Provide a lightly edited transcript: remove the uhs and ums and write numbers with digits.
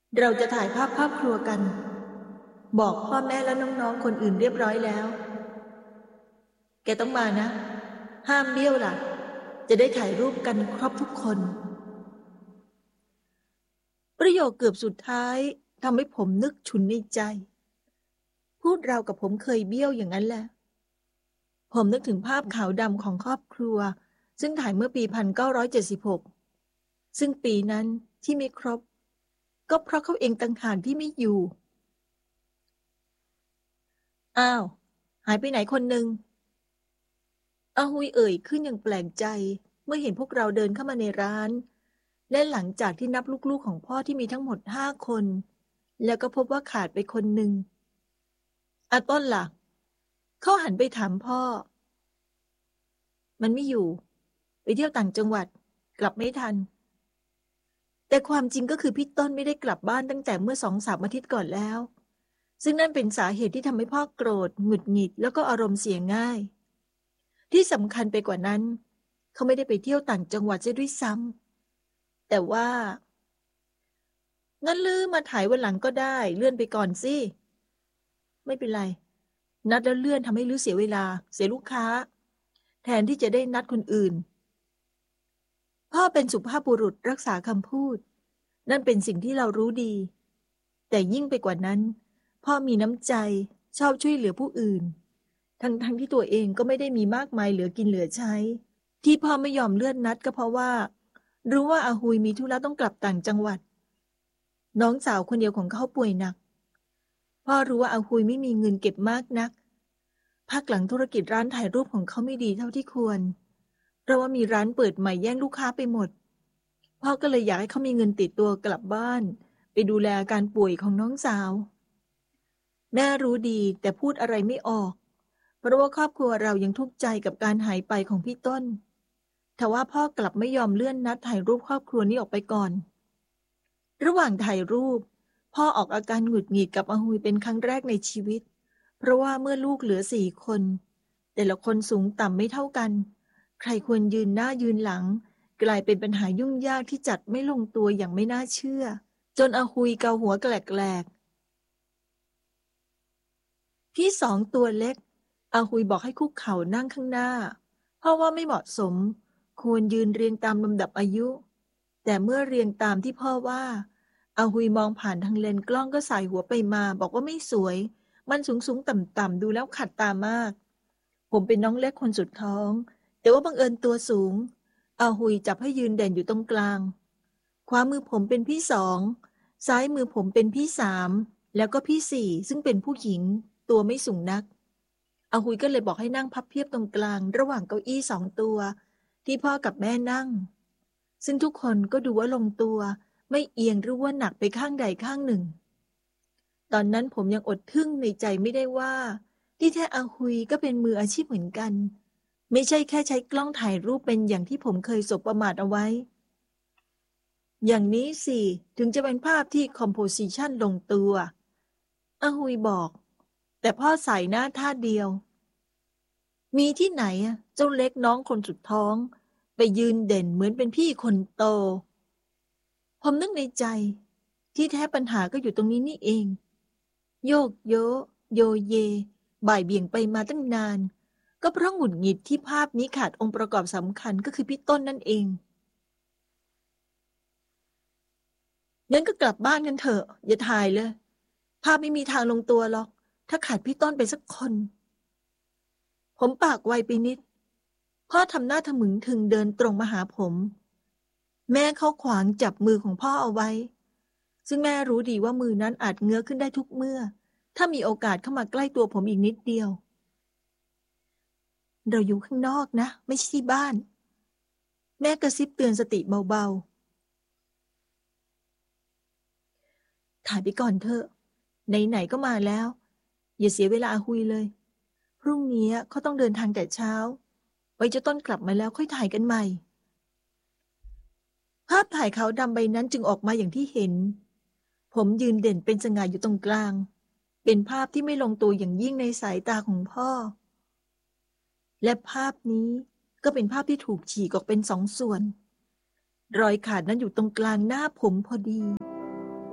เราจะถ่ายภาพครอบครัวกันบอกพ่อแม่และน้องๆคนอื่นเรียบร้อยแล้วแกต้องมานะห้ามเบี้ยวล่ะจะได้ถ่ายรูปกันครบทุกคนประโยคเกือบสุดท้ายทำให้ผมนึกฉุนในใจพูดราวกับผมเคยเบี้ยวอย่างนั้นแหละผมนึกถึงภาพขาวดำของครอบครัวซึ่งถ่ายเมื่อปี1976ซึ่งปีนั้นที่ไม่ครบก็เพราะเขาเองต่างหากที่ไม่อยู่อ้าวหายไปไหนคนหนึ่งอาหุยเอ่ยขึ้นอย่างแปลกใจเมื่อเห็นพวกเราเดินเข้ามาในร้านและหลังจากที่นับลูกๆของพ่อที่มีทั้งหมด5 คนแล้วก็พบว่าขาดไปคนหนึ่งอาต้นล่ะเขาหันไปถามพ่อมันไม่อยู่ไปเที่ยวต่างจังหวัดกลับไม่ทันแต่ความจริงก็คือพี่ต้นไม่ได้กลับบ้านตั้งแต่เมื่อ2-3 อาทิตย์ก่อนแล้วซึ่งนั่นเป็นสาเหตุที่ทำให้พ่อโกรธหงุดหงิดแล้วก็อารมณ์เสียง่ายที่สำคัญไปกว่านั้นเขาไม่ได้ไปเที่ยวต่างจังหวัดเสียด้วยซ้ำแต่ว่างั้นลือมาถ่ายวันหลังก็ได้เลื่อนไปก่อนสิไม่เป็นไรนัดแล้วเลื่อนทำให้ลือเสียเวลาเสียลูกค้าแทนที่จะได้นัดคนอื่นพ่อเป็นสุภาพบุรุษรักษาคำพูดนั่นเป็นสิ่งที่เรารู้ดีแต่ยิ่งไปกว่านั้นพ่อมีน้ำใจชอบช่วยเหลือผู้อื่นทั้งที่ตัวเองก็ไม่ได้มีมากมายเหลือกินเหลือใช้ที่พ่อไม่ยอมเลื่อนนัดก็เพราะว่ารู้ว่าอาหุยมีธุระต้องกลับต่างจังหวัดน้องสาวคนเดียวของเขาป่วยหนักพ่อรู้ว่าอาหุยไม่มีเงินเก็บมากนักพักหลังธุรกิจร้านถ่ายรูปของเขาไม่ดีเท่าที่ควรเพราะว่ามีร้านเปิดใหม่แย่งลูกค้าไปหมดพ่อก็เลยอยากให้เขามีเงินติดตัวกลับบ้านไปดูแลอาการป่วยของน้องสาวแม่รู้ดีแต่พูดอะไรไม่ออกเพราะว่าครอบครัวเรายังทุกข์ใจกับการหายไปของพี่ต้นทว่าพ่อกลับไม่ยอมเลื่อนนัดถ่ายรูปครอบครัวนี้ออกไปก่อนระหว่างถ่ายรูปพ่อออกอาการหงุดหงิดกับอาหุยเป็นครั้งแรกในชีวิตเพราะว่าเมื่อลูกเหลือ4 คนแต่ละคนสูงต่ำไม่เท่ากันใครควรยืนหน้ายืนหลังกลายเป็นปัญหายุ่งยากที่จัดไม่ลงตัวอย่างไม่น่าเชื่อจนอาหุยเกาหัวแกลกๆพี่2 ตัวเล็กอาหุยบอกให้คุกเข่านั่งข้างหน้าเพราะว่าไม่เหมาะสมควรยืนเรียงตามลำดับอายุแต่เมื่อเรียงตามที่พ่อว่าอาหุยมองผ่านทางเลนส์กล้องก็สายหัวไปมาบอกว่าไม่สวยมันสูงต่ำๆดูแล้วขัดตามากผมเป็นน้องเล็กคนสุดท้องแต่ว่าบังเอิญตัวสูงอาหุยจับให้ยืนเด่นอยู่ตรงกลางขวามือผมเป็นพี่2ซ้ายมือผมเป็นพี่3แล้วก็พี่4ซึ่งเป็นผู้หญิงตัวไม่สูงนักอาหุยก็เลยบอกให้นั่งพับเพียบตรงกลางระหว่างเก้าอี้2 ตัวที่พ่อกับแม่นั่งซึ่งทุกคนก็ดูว่าลงตัวไม่เอียงหรือว่าหนักไปข้างใดข้างหนึ่งตอนนั้นผมยังอดทึ่งในใจไม่ได้ว่าที่แท้อาหุยก็เป็นมืออาชีพเหมือนกันไม่ใช่แค่ใช้กล้องถ่ายรูปเป็นอย่างที่ผมเคยสบประมาทเอาไว้อย่างนี้สิถึงจะเป็นภาพที่คอมโพสิชันลงตัวอาหุยบอกแต่พ่อใส่หน้าท่าเดียวมีที่ไหนอะเจ้าเล็กน้องคนสุดท้องไปยืนเด่นเหมือนเป็นพี่คนโตผมนึกในใจที่แท้ปัญหาก็อยู่ตรงนี้นี่เองโยกโยโยเยบ่ายเบี่ยงไปมาตั้งนานก็เพราะหงุดหงิดที่ภาพนี้ขาดองค์ประกอบสำคัญก็คือพี่ต้นนั่นเองงั้นก็กลับบ้านกันเถอะอย่าถ่ายเลยภาพไม่มีทางลงตัวหรอกถ้าขาดพี่ต้นไปสักคนผมปากไวไปนิดพ่อทำหน้าทะมึงถึงเดินตรงมาหาผมแม่เขาขวางจับมือของพ่อเอาไว้ซึ่งแม่รู้ดีว่ามือนั้นอาจเงื้อขึ้นได้ทุกเมื่อถ้ามีโอกาสเข้ามาใกล้ตัวผมอีกนิดเดียวเราอยู่ข้างนอกนะไม่ใช่ที่บ้านแม่กระซิบเตือนสติเบาๆถ่ายไปก่อนเถอะไหนๆก็มาแล้วอย่าเสียเวลาอาหุยเลยพรุ่งนี้เขาต้องเดินทางแต่เช้าไว้จะต้นกลับมาแล้วค่อยถ่ายกันใหม่ภาพถ่ายขาวดำใบนั้นจึงออกมาอย่างที่เห็นผมยืนเด่นเป็นสง่าอยู่ตรงกลางเป็นภาพที่ไม่ลงตัวอย่างยิ่งในสายตาของพ่อและภาพนี้ก็เป็นภาพที่ถูกฉีกออกเป็น2 ส่วนรอยขาดนั้นอยู่ตรงกลางหน้าผมพอดี